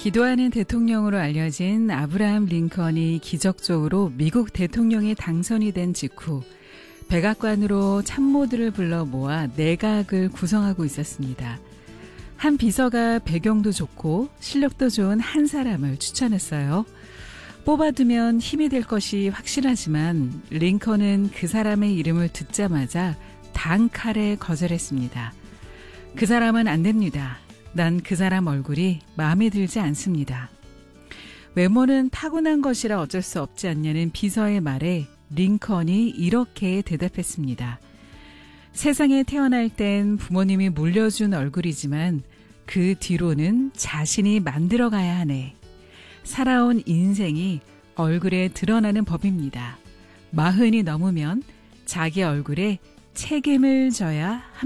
기도하는 대통령으로 알려진 아브라함 링컨이 기적적으로 미국 대통령에 당선이 된 직후 백악관으로 참모들을 불러 모아 내각을 구성하고 있었습니다. 한 비서가 배경도 좋고 실력도 좋은 한 사람을 추천했어요. 뽑아두면 힘이 될 것이 확실하지만 링컨은 그 사람의 이름을 듣자마자 단칼에 거절했습니다. 그 사람은 안 됩니다. 난 그 사람 얼굴이 마음에 들지 않습니다. 외모는 타고난 것이라 어쩔 수 없지 않냐는 비서의 말에 링컨이 이렇게 대답했습니다. 세상에 태어날 땐 부모님이 물려준 얼굴이지만 그 뒤로는 자신이 만들어가야 하네. 살아온 인생이 얼굴에 드러나는 법입니다. 40이 넘으면 자기 얼굴에 책임을 져야 합니다.